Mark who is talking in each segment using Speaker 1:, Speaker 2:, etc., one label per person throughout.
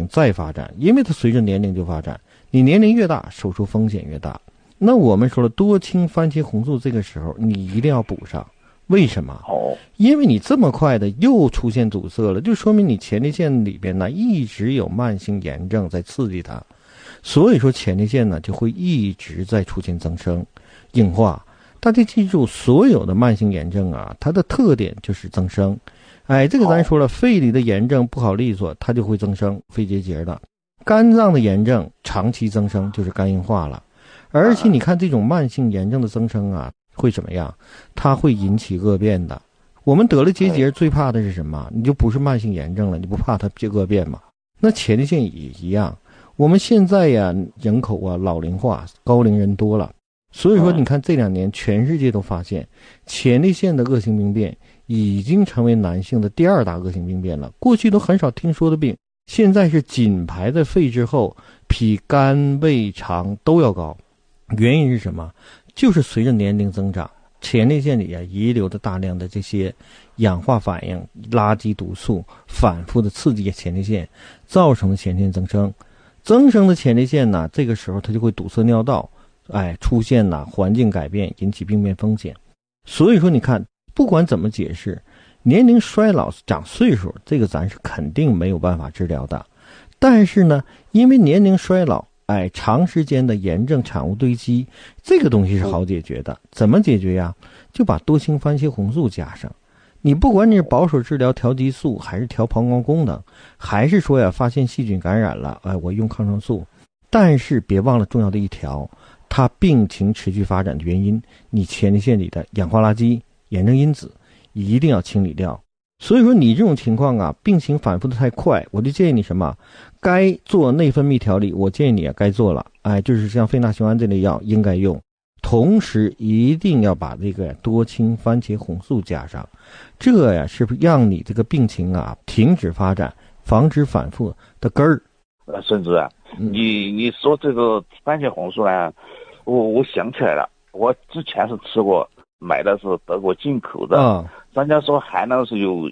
Speaker 1: 再发展，因为它随着年龄就发展，你年龄越大，手术风险越大。那我们说了，多氢番茄红素这个时候你一定要补上，为什么？因为你这么快的又出现阻塞了，就说明你前列腺里边呢一直有慢性炎症在刺激它，所以说前列腺呢就会一直在出现增生、硬化。大家记住，所有的慢性炎症啊，它的特点就是增生。这个咱说了，肺里的炎症不好利索，它就会增生，肺结节的。肝脏的炎症长期增生就是肝硬化了。而且你看这种慢性炎症的增生啊，会怎么样？它会引起恶变的。我们得了结节最怕的是什么？你就不是慢性炎症了，你不怕它恶变吗？那前列腺也一样。我们现在呀，人口啊老龄化，高龄人多了，所以说你看这2年全世界都发现前列腺的恶性病变已经成为男性的第2大恶性病变了。过去都很少听说的病，现在是紧排在肺之后，比肝、胃、肠都要高。原因是什么？就是随着年龄增长，前列腺里遗留的大量的这些氧化反应、垃圾毒素反复的刺激前列腺，造成的前列腺增生。增生的前列腺呢，这个时候它就会堵塞尿道，出现环境改变，引起病变风险。所以说你看，不管怎么解释，年龄衰老长岁数，这个咱是肯定没有办法治疗的。但是呢，因为年龄衰老，长时间的炎症产物堆积，这个东西是好解决的。怎么解决呀？就把多氢番茄红素加上。你不管你是保守治疗调激素，还是调膀胱功能，还是说发现细菌感染了，我用抗生素。但是别忘了重要的一条，它病情持续发展的原因，你前列腺里的氧化垃圾、炎症因子一定要清理掉。所以说你这种情况啊，病情反复的太快，我就建议你什么？该做内分泌调理，我建议你该做了，就是像费纳雄胺这类药应该用。同时一定要把这个多氢番茄红素加上，这是让你这个病情停止发展，防止反复的根儿。
Speaker 2: 孙主任，你说这个番茄红素呢，我想起来了，我之前是吃过，买的是德国进口的，专家说含量是有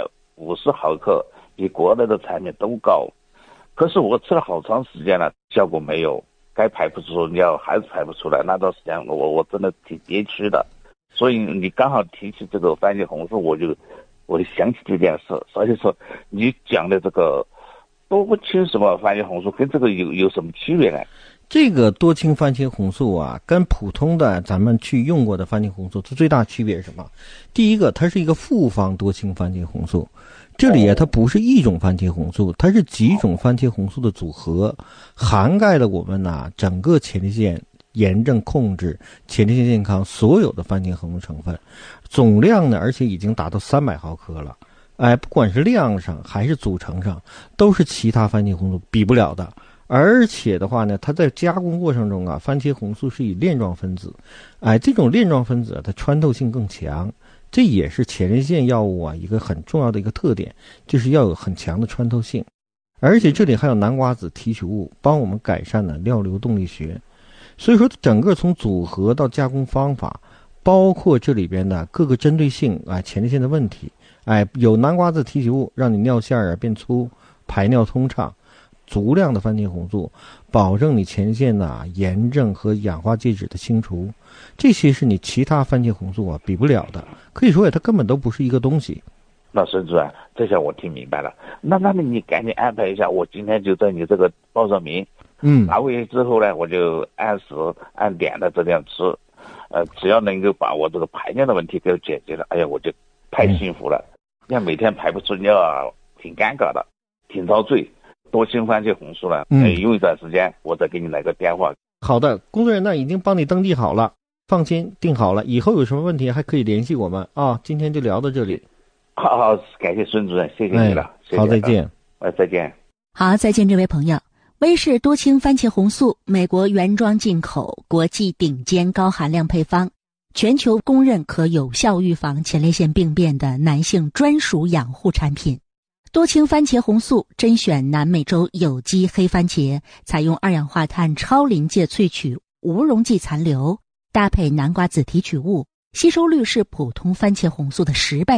Speaker 2: 150毫克，比国内的产品都高。可是我吃了好长时间了，效果没有，该排不出尿还是排不出来。那段时间我真的挺憋屈的。所以你刚好提起这个番茄红素，我就想起这件事。所以说你讲的这个多氢什么番茄红素跟这个有什么区别呢？
Speaker 1: 这个多氢番茄红素跟普通的咱们去用过的番茄红素，它最大区别是什么？第一个，它是一个复方多氢番茄红素。这里它不是一种番茄红素，它是几种番茄红素的组合，涵盖了我们整个前列腺炎症控制、前列腺健康所有的番茄红素成分，总量呢，而且已经达到300毫克了。不管是量上还是组成上，都是其他番茄红素比不了的。而且的话呢，它在加工过程中番茄红素是以链状分子，这种链状分子它穿透性更强。这也是前列腺药物一个很重要的一个特点，就是要有很强的穿透性。而且这里还有南瓜子提取物，帮我们改善了尿流动力学。所以说整个从组合到加工方法，包括这里边的各个针对性前列腺的问题，有南瓜子提取物让你尿线变粗，排尿通畅。足量的番茄红素保证你前列腺炎症和氧化介质的清除，这些是你其他番茄红素比不了的，可以说它根本都不是一个东西。
Speaker 2: 那孙主任，这下我听明白了。那你赶紧安排一下，我今天就在你这个报上名，拿回去之后呢，我就按时按点的这样吃，只要能够把我这个排尿的问题给解决了，我就太幸福了。你看每天排不出尿挺尴尬的，挺遭罪。多氢番茄红素了，用一段时间我再给你来个电话。
Speaker 1: 好的，工作人员已经帮你登记好了，放心，定好了，以后有什么问题还可以联系我们今天就聊到这里。
Speaker 2: 好，感谢孙主任，谢谢你了。
Speaker 1: 好，再见。
Speaker 2: 再见。
Speaker 3: 好，再见，这位朋友。威士多氢番茄红素，美国原装进口，国际顶尖高含量配方，全球公认可有效预防前列腺病变的男性专属养护产品。多氢番茄红素甄选南美洲有机黑番茄，采用二氧化碳超临界萃取无溶剂残留，搭配南瓜子提取物，吸收率是普通番茄红素的10倍，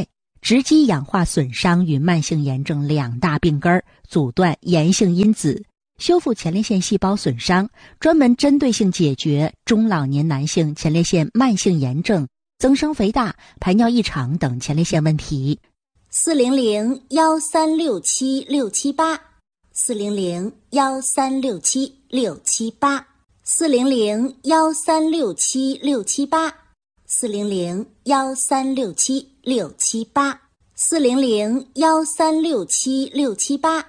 Speaker 3: 直击氧化损伤与慢性炎症2大病根，阻断炎性因子，修复前列腺细胞损伤，专门针对性解决中老年男性前列腺慢性炎症、增生肥大、排尿异常等前列腺问题。
Speaker 4: 400-1367-678 400-1367-678 400-1367-678 400-1367-678 400-1367-678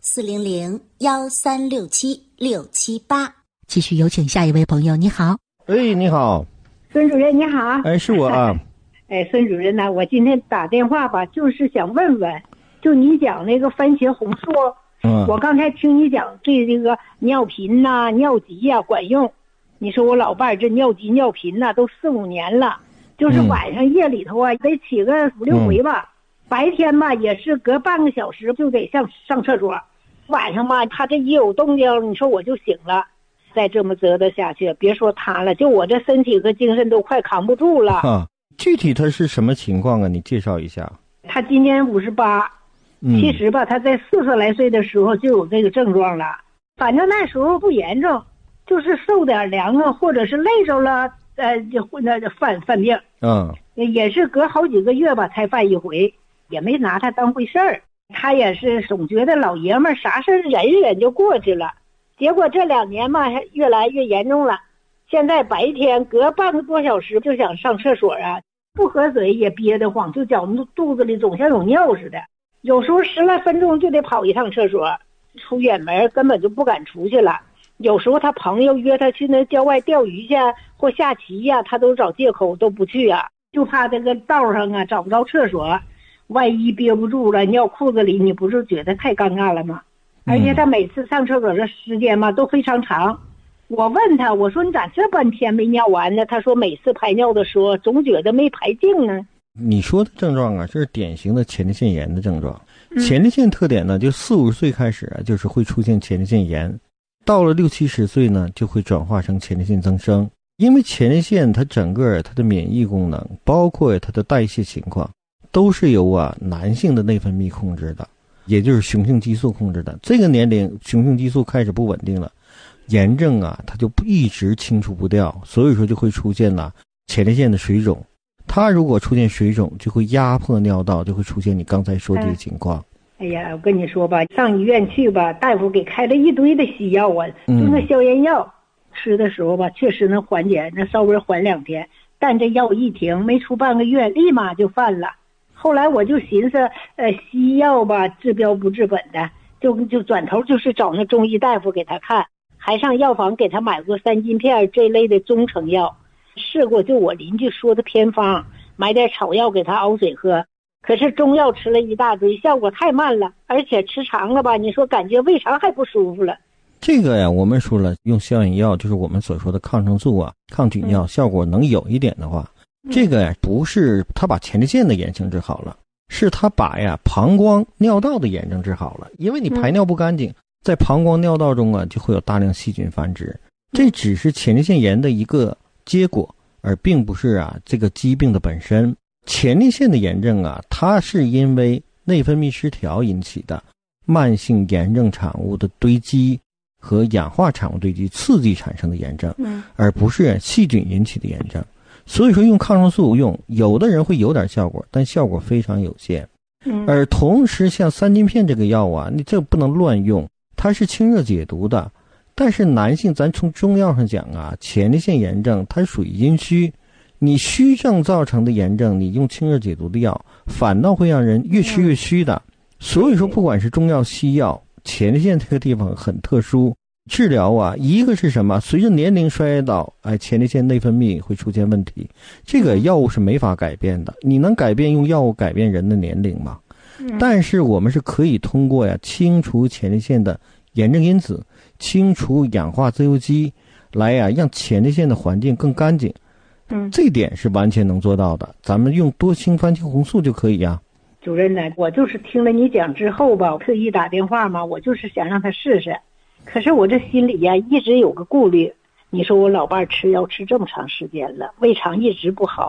Speaker 4: 400-1367-678。
Speaker 3: 继续有请下一位朋友。你好。
Speaker 1: 你好。
Speaker 5: 孙主任你好。
Speaker 1: 是我啊。
Speaker 5: 孙主任呢，我今天打电话吧，就是想问问，就你讲那个番茄红素，我刚才听你讲对这个尿频呐、尿急呀管用。你说我老伴儿这尿急尿频呐都4-5年了，就是晚上夜里头啊得起个5-6回吧，白天吧也是隔半个小时就得上厕所，晚上吧他这一有动静，你说我就醒了。再这么折腾下去，别说他了，就我这身体和精神都快扛不住了。
Speaker 1: 具体他是什么情况啊？你介绍一下。
Speaker 5: 他今年58，其实吧，他在40来岁的时候就有这个症状了，反正那时候不严重，就是受点凉啊，或者是累着了，就犯病。也是隔好几个月吧才犯一回，也没拿他当回事儿。他也是总觉得老爷们儿啥事忍一忍就过去了，结果这2年吧越来越严重了。现在白天隔半个多小时就想上厕所啊，不喝水也憋得慌，就觉肚子里总像有尿似的，有时候10来分钟就得跑一趟厕所，出远门根本就不敢出去了。有时候他朋友约他去那郊外钓鱼去或下棋呀，他都找借口都不去啊，就怕这个道上啊找不着厕所，万一憋不住了尿裤子里，你不是觉得太尴尬了吗？而且他每次上厕所的时间嘛都非常长。我问他，我说你咋这半天没尿完呢？他说每次排尿的时候总觉得没排净呢。
Speaker 1: 你说的症状啊，这是典型的前列腺炎的症状。前列腺特点呢，就40-50岁开始啊，就是会出现前列腺炎，到了60-70岁呢，就会转化成前列腺增生。因为前列腺它整个它的免疫功能，包括它的代谢情况，都是由男性的内分泌控制的，也就是雄性激素控制的。这个年龄雄性激素开始不稳定了，炎症啊它就一直清除不掉，所以说就会出现前列腺的水肿。它如果出现水肿，就会压迫尿道，就会出现你刚才说这个情况。
Speaker 5: 哎呀，我跟你说吧，上医院去吧，大夫给开了一堆的西药啊，就那消炎药，吃的时候吧确实能缓解，那稍微缓2天，但这药一停没出半个月立马就犯了。后来我就寻思西药吧治标不治本的，就转头就是找那中医大夫给他看，还上药房给他买过3金片这类的中成药，试过就我邻居说的偏方，买点草药给他熬水喝，可是中药吃了一大堆，效果太慢了，而且吃长了吧，你说感觉胃肠还不舒服了。
Speaker 1: 这个呀，我们说了，用消炎药，就是我们所说的抗生素抗菌药，效果能有一点的话，这个呀不是他把前列腺的炎症治好了，是他把膀胱尿道的炎症治好了。因为你排尿不干净，在膀胱尿道中就会有大量细菌繁殖，这只是前列腺炎的一个结果，而并不是这个疾病的本身。前列腺的炎症它是因为内分泌失调引起的慢性炎症产物的堆积和氧化产物堆积刺激产生的炎症，而不是细菌引起的炎症。所以说用抗生素有的人会有点效果，但效果非常有限。而同时像3金片这个药你这不能乱用，它是清热解毒的。但是男性咱从中药上讲前列腺炎症它属于阴虚，你虚症造成的炎症，你用清热解毒的药反倒会让人越吃越虚的。所以说不管是中药西药，前列腺这个地方很特殊，治疗一个是什么？随着年龄衰老前列腺内分泌会出现问题，这个药物是没法改变的。你能改变用药物改变人的年龄吗？但是我们是可以通过清除前列腺的炎症因子，清除氧化自由基，来让前列腺的环境更干净。这点是完全能做到的，咱们用多氢番茄红素就可以
Speaker 5: 主任呢，我就是听了你讲之后吧，我特意打电话嘛，我就是想让他试试。可是我这心里一直有个顾虑，你说我老伴吃药吃这么长时间了，胃肠一直不好，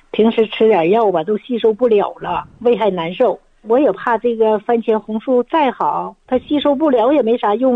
Speaker 5: 平时吃点药吧都吸收不了了，胃还难受。我也怕这个番茄红素再好，它吸收不了也没啥用。